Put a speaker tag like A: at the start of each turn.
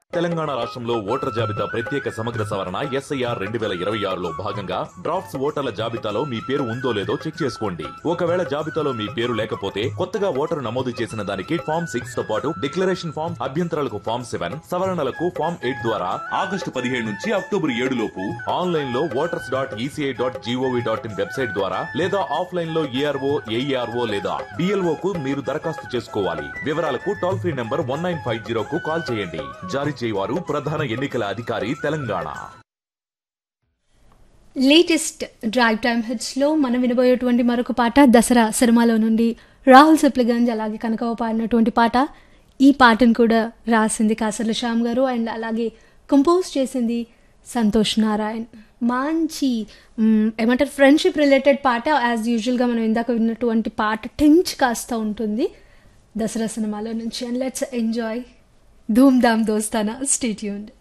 A: తెలంగాణ రాష్ట్రంలో ఓటర్ల జాబితా ప్రత్యేక సమగ్ర సవరణ ఎస్ఐఆర్ 2026లో భాగంగా డ్రాఫ్ట్స్ ఓటర్ల జాబితాలో మీ పేరు ఉందో లేదో చెక్ చేసుకోండి. ఒకవేళ జాబితాలో మీ పేరు లేకపోతే కొత్తగా ఓటరు నమోదు చేసిన దానికి ఫామ్ 6 తో పాటు డిక్లరేషన్ ఫామ్, అభ్యంతరాలకు ఫామ్ 7, సవరణలకు ఫామ్ 8 ద్వారా ఆగస్టు 17 నుంచి అక్టోబర్ 7 లోపు ఆన్లైన్ లో voters.eci.gov.in వెబ్సైట్ ద్వారా లేదా ఆఫ్లైన్ లో ఏఆర్ఓ, ఏఈఆర్ఓ లేదా బిఎల్ఓ కు మీరు దరఖాస్తు చేసుకోవాలి. వివరాలకు టోల్ ఫ్రీ నంబర్ 1950 కు కాల్ చేయండి. జారీ చేయవారు ప్రధాన ఎన్నికల అధికారి Telangana.
B: Latest drive time hits లో మనం వినబోయేటువంటి మరొక పాట దసరా సినిమాలో నుండి రాహుల్ సిప్లిగంజ్ అలాగే కనకవ పాడినటువంటి పాట. ఈ పాటను కూడా రాసింది కాసర్ల శ్యామ్ గారు అండ్ అలాగే కంపోజ్ చేసింది సంతోష్ నారాయణ్. మంచి ఏమంటారు ఫ్రెండ్షిప్ రిలేటెడ్ పాట. యాజ్ యూజువల్గా మనం ఇందాక విన్నటువంటి పాట టెంచ్ కాస్త ఉంటుంది దసరా సినిమాలో నుంచి. And let's enjoy Dhoom Dham దోస్తానా. Stay tuned.